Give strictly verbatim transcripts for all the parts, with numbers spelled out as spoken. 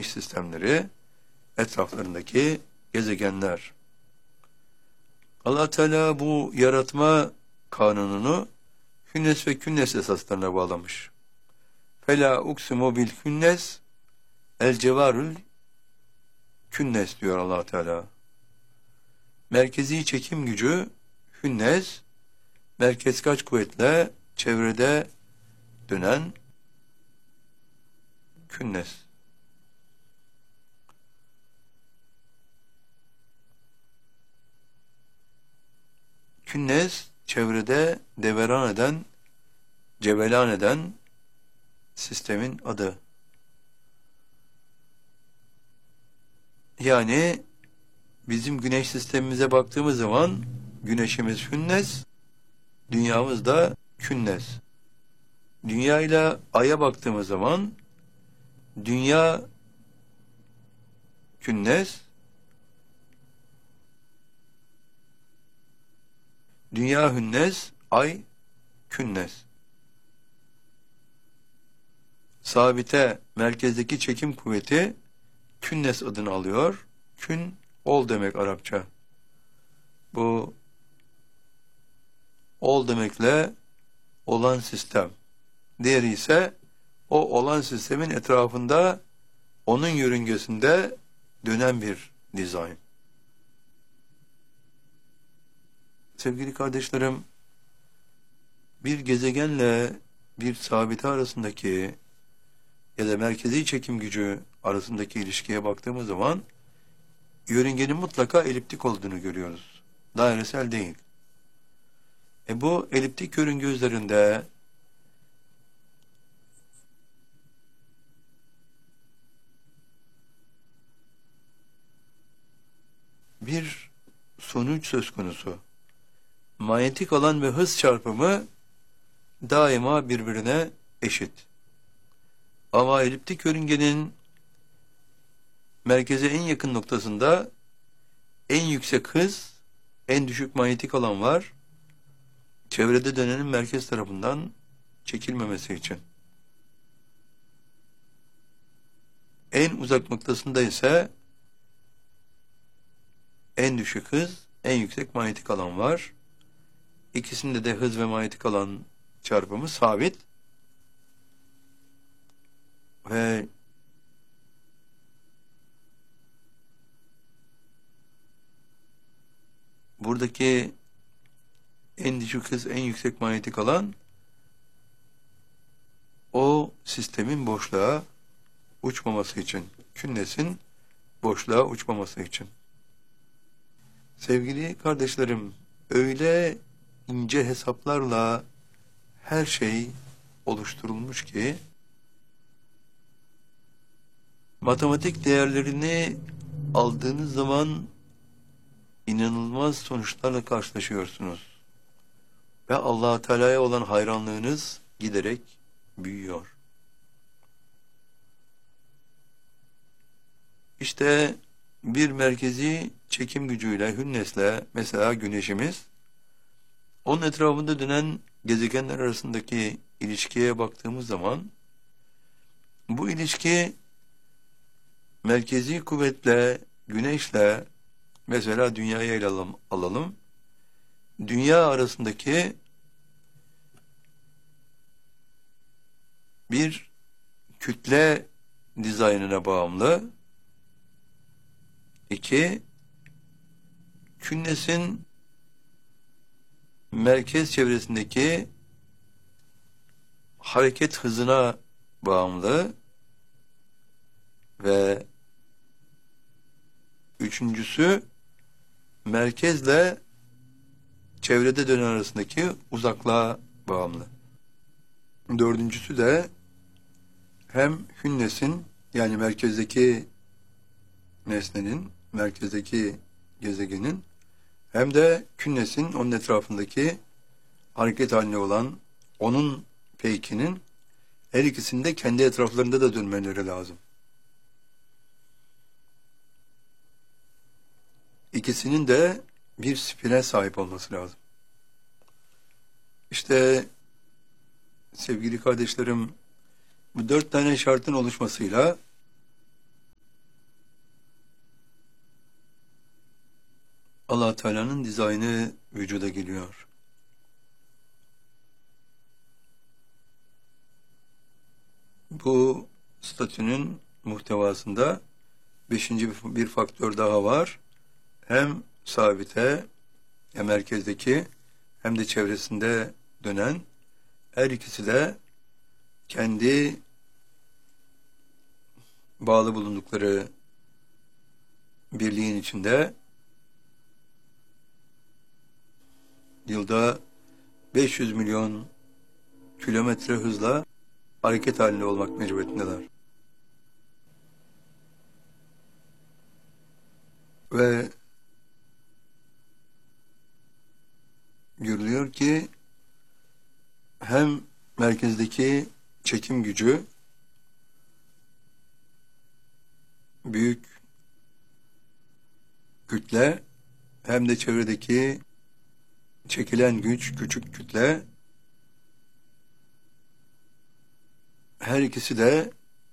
güneş sistemleri, etraflarındaki gezegenler. Allah Teala bu yaratma kanununu hünnes ve künnes esaslarına bağlamış. Fela uksimu bil hünnes el cevarül künnes diyor Allah Teala. Merkezi çekim gücü hünnes, merkez kaç kuvvetle çevrede dönen künnes. Künnes, çevrede deveran eden, cevelan eden sistemin adı. Yani bizim güneş sistemimize baktığımız zaman güneşimiz hünnes, dünyamız da künnes. Dünya ile Ay'a baktığımız zaman dünya künnes, dünya hünnes, Ay künnes. Sabite, merkezdeki çekim kuvveti künnes adını alıyor. Kün, ol demek Arapça. Bu ol demekle olan sistem. Diğeri ise o olan sistemin etrafında, onun yörüngesinde dönen bir dizayn. Sevgili kardeşlerim, bir gezegenle bir sabite arasındaki ya da merkezi çekim gücü arasındaki ilişkiye baktığımız zaman yörüngenin mutlaka eliptik olduğunu görüyoruz. Dairesel değil. E bu eliptik yörünge üzerinde bir sonuç söz konusu. Manyetik alan ve hız çarpımı daima birbirine eşit. Ama eliptik yörüngenin merkeze en yakın noktasında en yüksek hız, en düşük manyetik alan var. Çevrede dönenin merkez tarafından çekilmemesi için. En uzak noktasında ise en düşük hız, en yüksek manyetik alan var. İkisinde de hız ve manyetik alan çarpımı sabit. Ve buradaki en düşük hız, en yüksek manyetik alan o sistemin boşluğa uçmaması için, künnesin boşluğa uçmaması için. Sevgili kardeşlerim, öyle ince hesaplarla her şey oluşturulmuş ki matematik değerlerini aldığınız zaman inanılmaz sonuçlarla karşılaşıyorsunuz. Ve Allah-u Teala'ya olan hayranlığınız giderek büyüyor. İşte bir merkezi çekim gücüyle, hünnesle, mesela güneşimiz, onun etrafında dönen gezegenler arasındaki ilişkiye baktığımız zaman, bu ilişki merkezi kuvvetle, güneşle, mesela dünyayı ele alalım, alalım. Dünya arasındaki bir kütle dizaynına bağımlı. İki, künnesin merkez çevresindeki hareket hızına bağımlı ve üçüncüsü merkezle çevrede dönen arasındaki uzaklığa bağımlı. Dördüncüsü de hem hünnesin, yani merkezdeki nesnenin, merkezdeki gezegenin, hem de künnesin, onun etrafındaki hareket halinde olan onun peykinin her ikisinde kendi etraflarında da dönmeleri lazım. İkisinin de bir spine sahip olması lazım. İşte sevgili kardeşlerim, bu dört tane şartın oluşmasıyla Allah Teala'nın dizaynı vücuda geliyor. Bu statünün muhtevasında beşinci bir faktör daha var. Hem sabite, hem merkezdeki, hem de çevresinde dönen, her ikisi de kendi bağlı bulundukları birliğin içinde yılda beş yüz milyon kilometre hızla hareket halinde olmak mecburiyetindeler. Ve görülüyor ki hem merkezdeki çekim gücü büyük kütle, hem de çevredeki çekilen güç küçük kütle, her ikisi de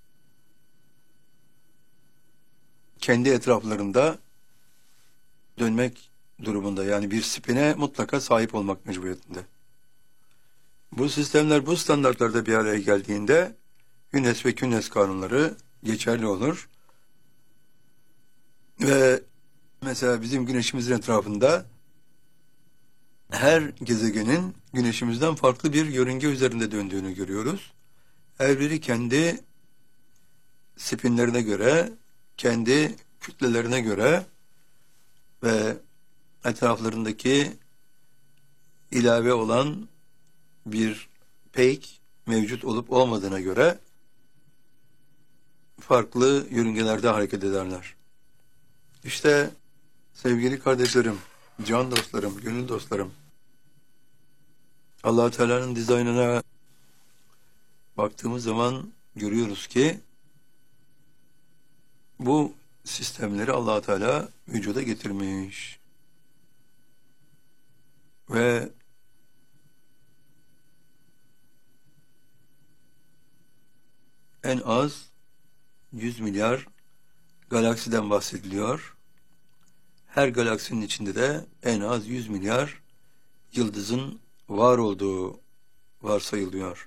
kendi etraflarında dönmek durumunda. Yani bir spine mutlaka sahip olmak mecburiyetinde. Bu sistemler bu standartlarda bir araya geldiğinde Hünes ve Künnes kanunları geçerli olur. Ve mesela bizim güneşimizin etrafında her gezegenin güneşimizden farklı bir yörünge üzerinde döndüğünü görüyoruz. Her biri kendi spinlerine göre, kendi kütlelerine göre ve etraflarındaki ilave olan bir peak mevcut olup olmadığına göre farklı yörüngelerde hareket ederler. İşte sevgili kardeşlerim, can dostlarım, gönül dostlarım, Allah Teala'nın dizaynına baktığımız zaman görüyoruz ki bu sistemleri Allah Teala vücuda getirmiş. Ve en az yüz milyar galaksiden bahsediliyor. Her galaksinin içinde de en az yüz milyar yıldızın var olduğu varsayılıyor.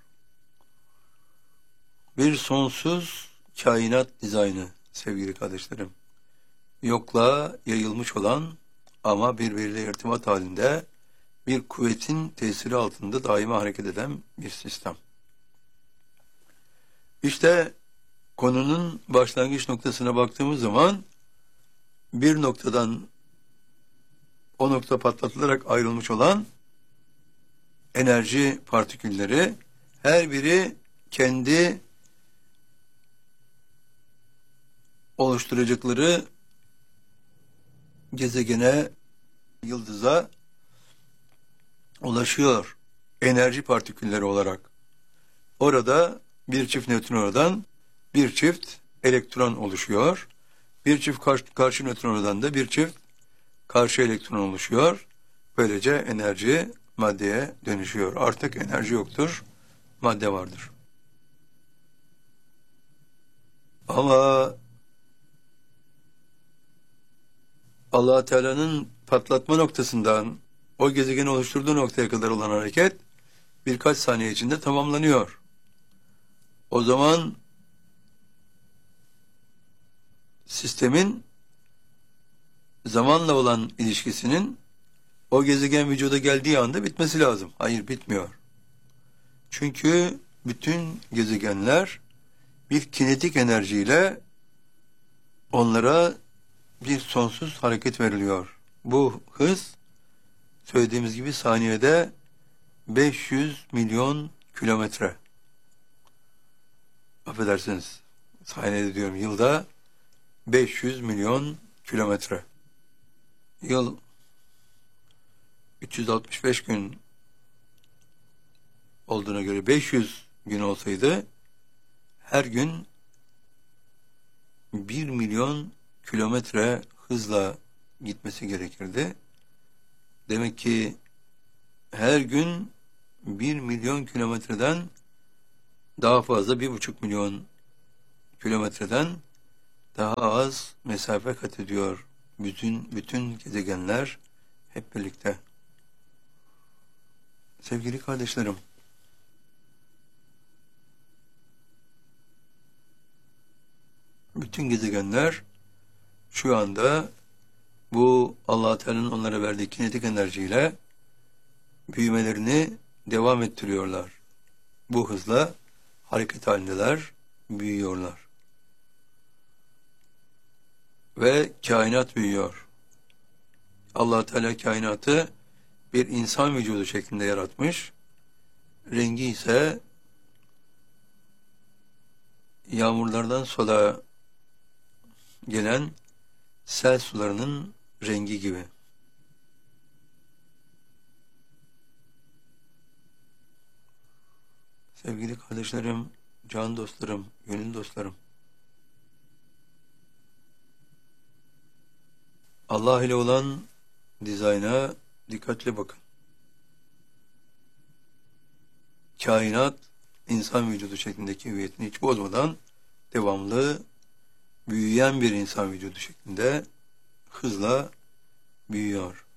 Bir sonsuz kainat dizaynı sevgili kardeşlerim. Yokluğa yayılmış olan ama birbiriyle irtibat halinde bir kuvvetin tesiri altında daima hareket eden bir sistem. İşte konunun başlangıç noktasına baktığımız zaman bir noktadan o nokta patlatılarak ayrılmış olan enerji partikülleri her biri kendi oluşturacakları gezegene, yıldıza ulaşıyor enerji partikülleri olarak. Orada bir çift nötrinodan bir çift elektron oluşuyor. Bir çift karşı, karşı nötrinodan da bir çift karşı elektron oluşuyor. Böylece enerji maddeye dönüşüyor. Artık enerji yoktur, madde vardır. Ama Allah Teala'nın patlatma noktasından o gezegeni oluşturduğu noktaya kadar olan hareket birkaç saniye içinde tamamlanıyor. O zaman sistemin zamanla olan ilişkisinin o gezegen vücuda geldiği anda bitmesi lazım. Hayır, bitmiyor. Çünkü bütün gezegenler bir kinetik enerjiyle onlara bir sonsuz hareket veriliyor. Bu hız söylediğimiz gibi saniyede beş yüz milyon kilometre. Affedersiniz, saniyede diyorum, yılda beş yüz milyon kilometre. Yıl üç yüz altmış beş gün olduğuna göre beş yüz gün olsaydı her gün bir milyon kilometre hızla gitmesi gerekirdi. Demek ki her gün bir milyon kilometreden daha fazla, bir buçuk milyon kilometreden daha az mesafe kat ediyor bütün bütün gezegenler hep birlikte. Sevgili kardeşlerim, bütün gezegenler şu anda bu Allah Teala'nın onlara verdiği kinetik enerjiyle büyümelerini devam ettiriyorlar. Bu hızla hareket halindeler, büyüyorlar. Ve kainat büyüyor. Allah Teala kainatı bir insan vücudu şeklinde yaratmış. Rengi ise yağmurlardan sonra gelen sel sularının rengi gibi. Sevgili kardeşlerim, can dostlarım, gönül dostlarım, Allah ile olan dizayna dikkatle bakın. Kainat, insan vücudu şeklindeki hüviyetini hiç bozmadan devamlı büyüyen bir insan vücudu şeklinde hızla büyüyor.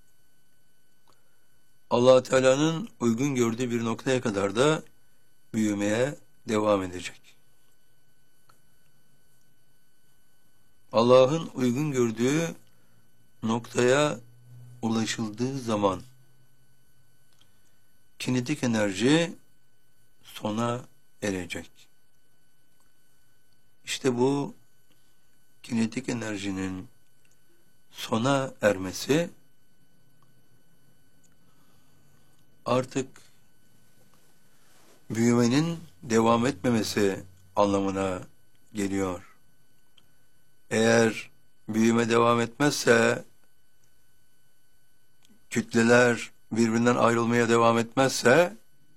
Allah Teala'nın uygun gördüğü bir noktaya kadar da büyümeye devam edecek. Allah'ın uygun gördüğü noktaya ulaşıldığı zaman kinetik enerji sona erecek. İşte bu kinetik enerjinin sona ermesi artık büyümenin devam etmemesi anlamına geliyor. Eğer büyüme devam etmezse, kütleler birbirinden ayrılmaya devam etmezse,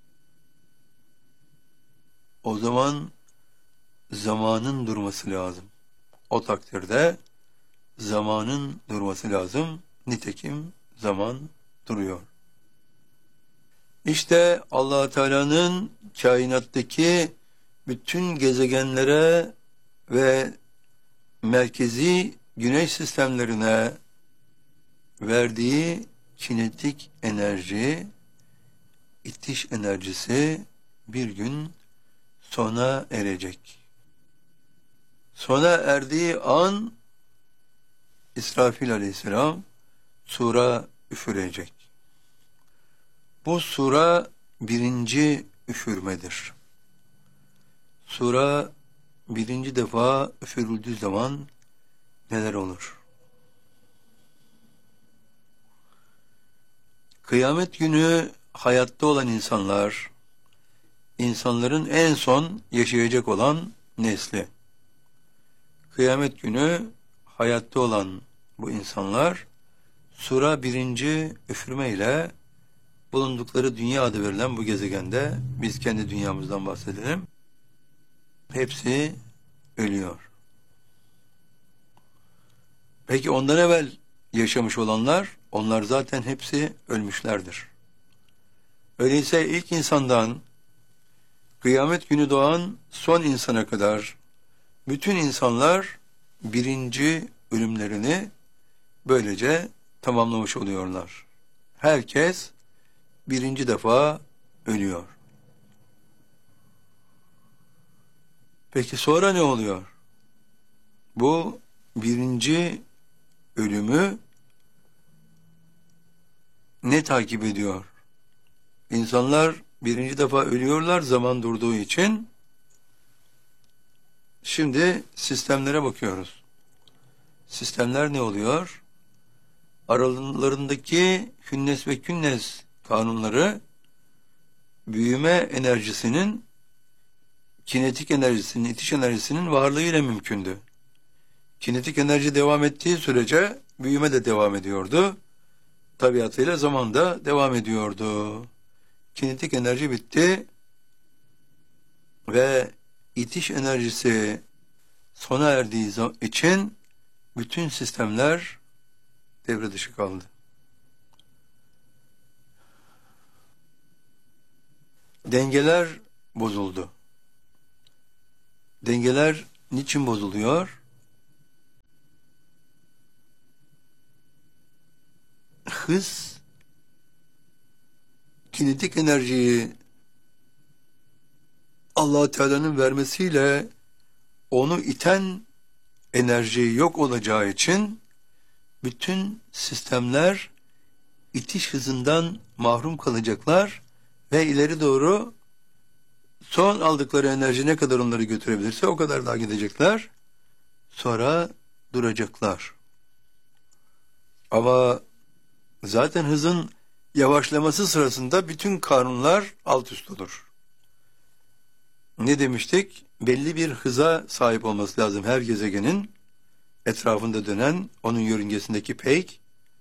o zaman zamanın durması lazım. O takdirde zamanın durması lazım. Nitekim zaman duruyor. İşte Allah Teala'nın kainattaki bütün gezegenlere ve merkezi güneş sistemlerine verdiği kinetik enerji, itiş enerjisi bir gün sona erecek. Sona erdiği an İsrafil aleyhisselam sura üfürecek. Bu sura birinci üfürmedir. Sura birinci defa üfürüldüğü zaman neler olur? Kıyamet günü hayatta olan insanlar, insanların en son yaşayacak olan nesli. Kıyamet günü hayatta olan bu insanlar, sura birinci üfürmeyle bulundukları dünya adı verilen bu gezegende, biz kendi dünyamızdan bahsedelim, hepsi ölüyor. Peki ondan evvel yaşamış olanlar, onlar zaten hepsi ölmüşlerdir. Öyleyse ilk insandan kıyamet günü doğan son insana kadar bütün insanlar birinci ölümlerini böylece tamamlamış oluyorlar. Herkes birinci defa ölüyor. Peki sonra ne oluyor? Bu birinci ölümü ne takip ediyor? İnsanlar birinci defa ölüyorlar zaman durduğu için. Şimdi sistemlere bakıyoruz. Sistemler ne oluyor? Aralarındaki hünnes ve künnes kanunları büyüme enerjisinin, kinetik enerjisinin, itiş enerjisinin varlığıyla mümkündü. Kinetik enerji devam ettiği sürece büyüme de devam ediyordu. Tabiatıyla zaman da devam ediyordu. Kinetik enerji bitti ve itiş enerjisi sona erdiği için bütün sistemler devre dışı kaldı. Dengeler bozuldu. Dengeler niçin bozuluyor? hız kinetik enerjiyi Allah Teala'nın vermesiyle onu iten enerji yok olacağı için bütün sistemler itiş hızından mahrum kalacaklar ve ileri doğru son aldıkları enerji ne kadar onları götürebilirse o kadar daha gidecekler. Sonra duracaklar. Ama zaten hızın yavaşlaması sırasında bütün kanunlar alt üst olur. Ne demiştik? Belli bir hıza sahip olması lazım her gezegenin. Etrafında dönen onun yörüngesindeki pek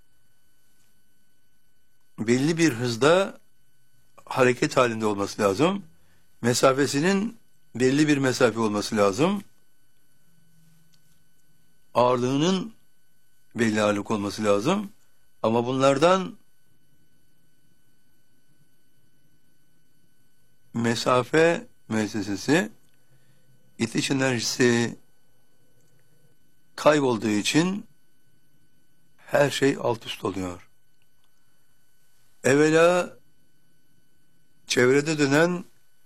belli bir hızda hareket halinde olması lazım. Mesafesinin belli bir mesafe olması lazım. Ağırlığının belli ağırlık olması lazım. Ama bunlardan mesafe müessesesi itiş enerjisi kaybolduğu için her şey alt üst oluyor. Evvela çevrede dönen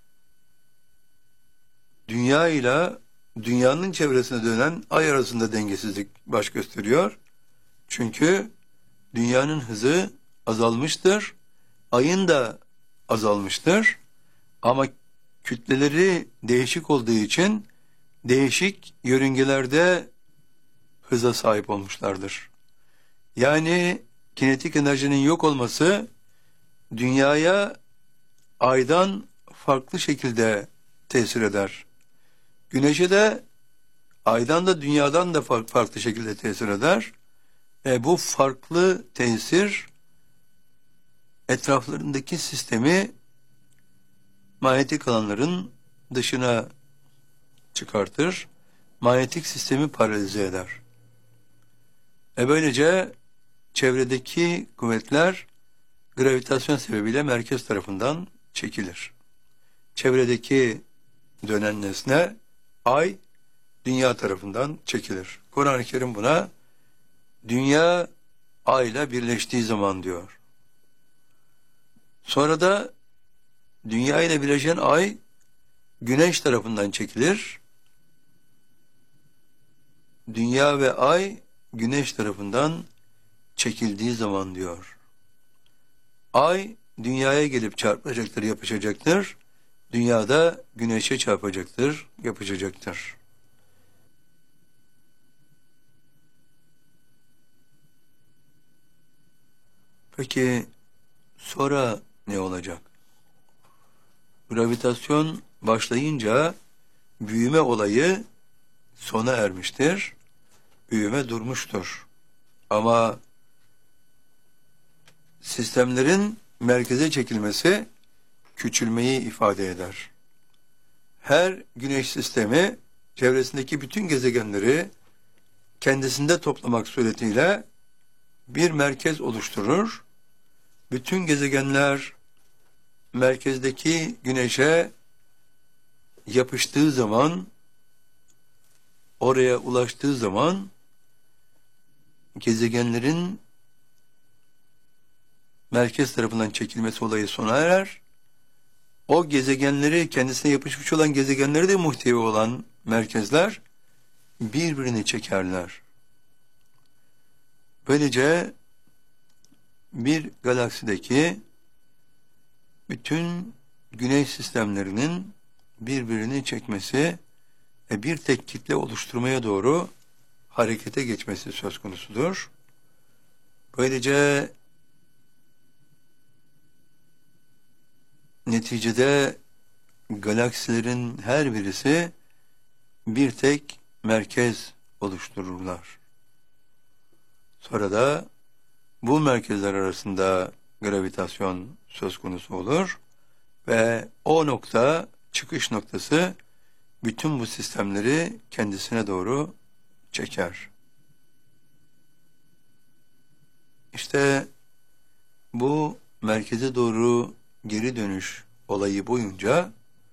dünya ile dünyanın çevresine dönen ay arasında dengesizlik baş gösteriyor. Çünkü dünyanın hızı azalmıştır, ayın da azalmıştır. Ama kütleleri değişik olduğu için değişik yörüngelerde hıza sahip olmuşlardır. Yani kinetik enerjinin yok olması dünyaya aydan farklı şekilde tesir eder. Güneşe de aydan da dünyadan da farklı şekilde tesir eder. E bu farklı tesir etraflarındaki sistemi manyetik alanların dışına çıkartır. Manyetik sistemi paralize eder. E böylece çevredeki kuvvetler gravitasyon sebebiyle merkez tarafından çekilir. Çevredeki dönen nesne ay dünya tarafından çekilir. Kur'an-ı Kerim buna dünya ayla birleştiği zaman diyor. Sonra da dünya ile birleşen ay güneş tarafından çekilir. Dünya ve ay güneş tarafından çekildiği zaman diyor. Ay dünyaya gelip çarpılacaktır, yapışacaktır. Dünya da güneşe çarpacaktır, yapışacaktır. Peki sonra ne olacak? Gravitasyon başlayınca büyüme olayı sona ermiştir. Büyüme durmuştur. Ama sistemlerin merkeze çekilmesi küçülmeyi ifade eder. Her güneş sistemi çevresindeki bütün gezegenleri kendisinde toplamak suretiyle bir merkez oluşturur. Bütün gezegenler merkezdeki güneşe yapıştığı zaman, oraya ulaştığı zaman gezegenlerin merkez tarafından çekilmesi olayı sona erer. O gezegenleri, kendisine yapışmış olan gezegenleri de muhtevi olan merkezler birbirini çekerler. Böylece bir galaksideki bütün güneş sistemlerinin birbirini çekmesi ve bir tek kitle oluşturmaya doğru harekete geçmesi söz konusudur. Böylece neticede galaksilerin her birisi bir tek merkez oluştururlar. Sonra da bu merkezler arasında gravitasyon söz konusu olur ve o nokta, çıkış noktası bütün bu sistemleri kendisine doğru çeker. İşte bu merkeze doğru geri dönüş olayı boyunca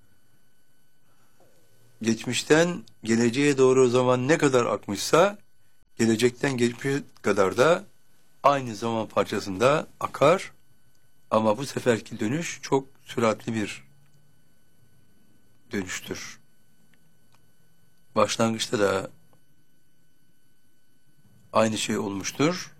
geçmişten geleceğe doğru zaman ne kadar akmışsa gelecekten geçmişe kadar da aynı zaman parçasında akar ama bu seferki dönüş çok süratli bir dönüştür. Başlangıçta da aynı şey olmuştur.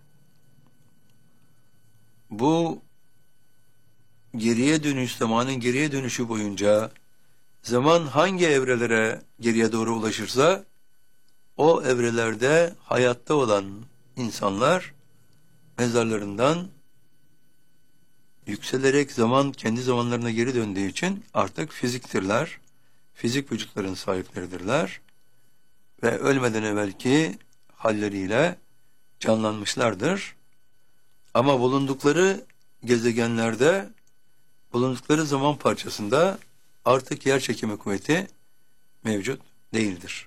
Bu geriye dönüş, zamanın geriye dönüşü boyunca zaman hangi evrelere geriye doğru ulaşırsa o evrelerde hayatta olan insanlar mezarlarından yükselerek zaman kendi zamanlarına geri döndüğü için artık fiziktirler. Fizik vücutların sahipleridirler. Ve ölmeden evvelki halleriyle canlanmışlardır. Ama bulundukları gezegenlerde, bulundukları zaman parçasında artık yer çekimi kuvveti mevcut değildir.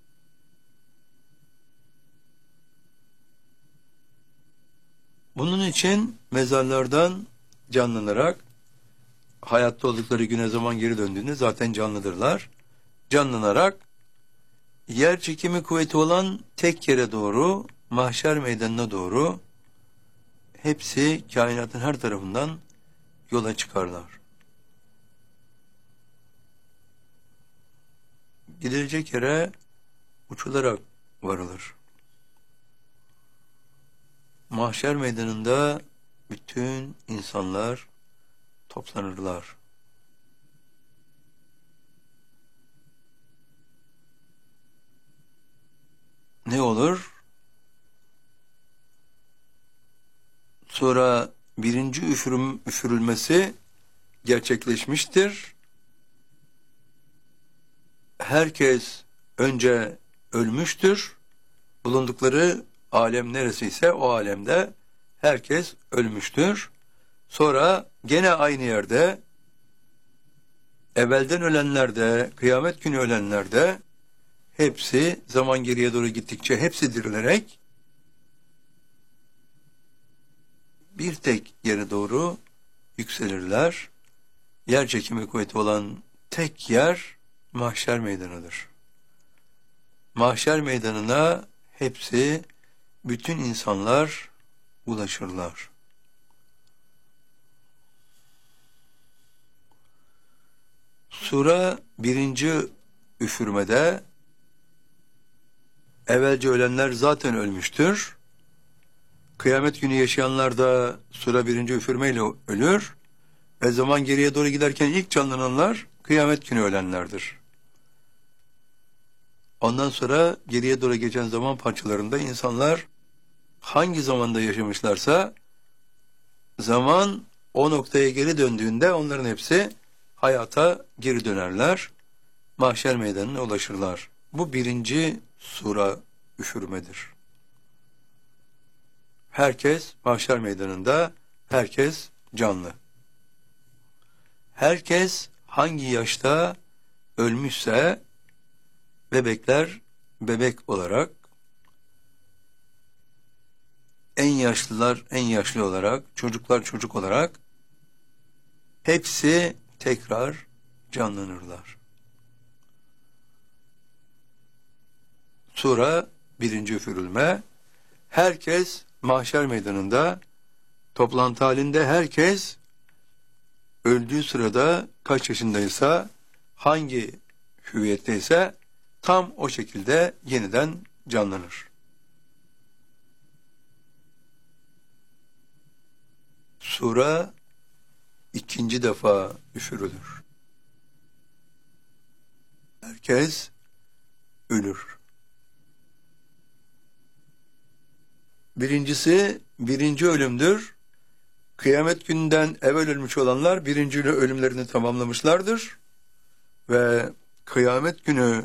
Bunun için mezarlardan canlanarak hayatta oldukları güne zaman geri döndüğünde zaten canlıdırlar. Canlanarak yer çekimi kuvveti olan tek yere doğru, mahşer meydanına doğru hepsi kainatın her tarafından yola çıkarlar. Gidilecek yere uçularak varılır. Mahşer meydanında bütün insanlar toplanırlar. Ne olur? Sonra birinci üfürüm, üfürülmesi gerçekleşmiştir. Herkes önce ölmüştür. Bulundukları alem neresiyse o alemde herkes ölmüştür. Sonra gene aynı yerde evvelden ölenler de, kıyamet günü ölenler de hepsi zaman geriye doğru gittikçe hepsi dirilerek bir tek yere doğru yükselirler. Yer çekimi kuvveti olan tek yer mahşer meydanıdır. Mahşer meydanına hepsi, bütün insanlar ulaşırlar. Sura birinci üfürmede evvelce ölenler zaten ölmüştür. Kıyamet günü yaşayanlar da sura birinci üfürmeyle ölür. Ve zaman geriye doğru giderken ilk canlananlar kıyamet günü ölenlerdir. Ondan sonra geriye doğru geçen zaman parçalarında insanlar hangi zamanda yaşamışlarsa zaman o noktaya geri döndüğünde onların hepsi hayata geri dönerler. Mahşer meydanına ulaşırlar. Bu birinci sura üfürmedir. Herkes mahşer meydanında, herkes canlı. Herkes hangi yaşta ölmüşse bebekler bebek olarak, en yaşlılar en yaşlı olarak, çocuklar çocuk olarak hepsi tekrar canlanırlar. Sonra birinci üfürülme, herkes mahşer meydanında, toplantı halinde herkes öldüğü sırada kaç yaşındaysa, hangi hüviyetteyse tam o şekilde yeniden canlanır. Sura ikinci defa üfürülür. Herkes ölür. Birincisi birinci ölümdür. Kıyamet gününden evvel ölmüş olanlar birinci ölümlerini tamamlamışlardır. Ve kıyamet günü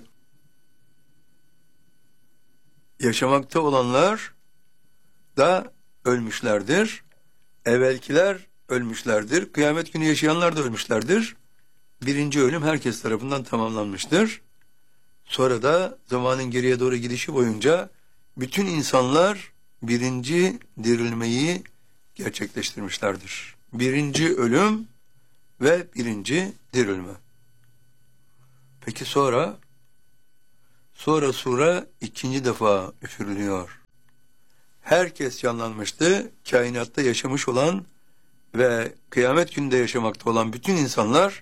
yaşamakta olanlar da ölmüşlerdir. Evvelkiler ölmüşlerdir. Kıyamet günü yaşayanlar da ölmüşlerdir. Birinci ölüm herkes tarafından tamamlanmıştır. Sonra da zamanın geriye doğru gidişi boyunca bütün insanlar birinci dirilmeyi gerçekleştirmişlerdir. Birinci ölüm ve birinci dirilme. Peki sonra? Sonra sura ikinci defa üfürülüyor. herkes canlanmıştı. Kainatta yaşamış olan ve kıyamet gününde yaşamakta olan bütün insanlar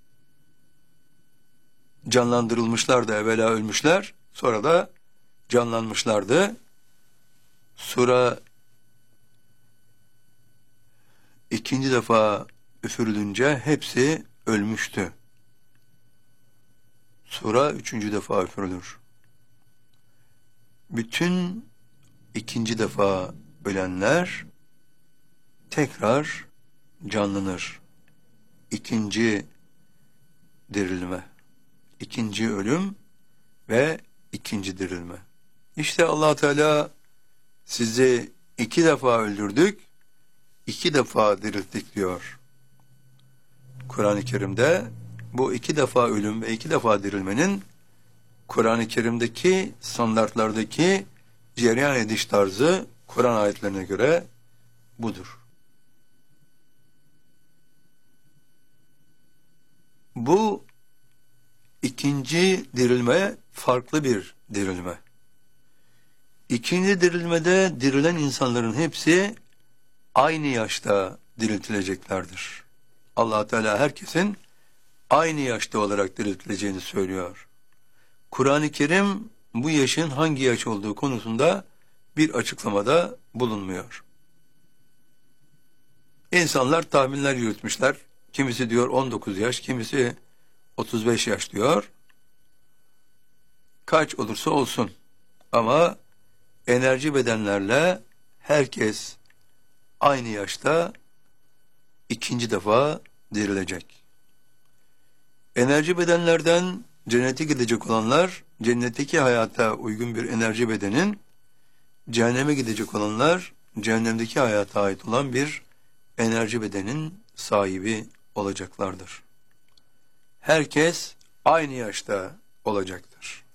canlandırılmışlardı. Evvela ölmüşler, sonra da canlanmışlardı. Sura ikinci defa üfürülünce hepsi ölmüştü. Sura üçüncü defa üfürülür. Bütün ikinci defa ölenler tekrar canlanır. İkinci dirilme, ikinci ölüm ve ikinci dirilme. İşte Allah Teala sizi iki defa öldürdük, iki defa dirilttik diyor. Kur'an-ı Kerim'de bu iki defa ölüm ve iki defa dirilmenin Kur'an-ı Kerim'deki standartlardaki cereyan ediş tarzı Kur'an ayetlerine göre budur. Bu ikinci dirilme farklı bir dirilme. İkinci dirilmede dirilen insanların hepsi aynı yaşta diriltileceklerdir. Allah Teala herkesin aynı yaşta olarak diriltileceğini söylüyor. Kur'an-ı Kerim bu yaşın hangi yaş olduğu konusunda bir açıklamada bulunmuyor. İnsanlar tahminler yürütmüşler. Kimisi diyor on dokuz yaş, kimisi otuz beş yaş diyor. Kaç olursa olsun. Ama enerji bedenlerle herkes aynı yaşta ikinci defa dirilecek. Enerji bedenlerden cennete gidecek olanlar, cennetteki hayata uygun bir enerji bedenin, cehenneme gidecek olanlar, cehennemdeki hayata ait olan bir enerji bedenin sahibi olacaklardır. Herkes aynı yaşta olacaktır.